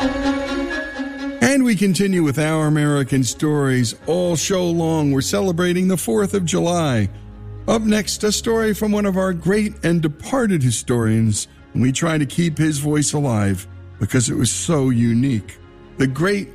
And we continue with Our American Stories. All show long, we're celebrating the 4th of July. Up next, a story from one of our great and departed historians, and we try to keep his voice alive because it was so unique. The great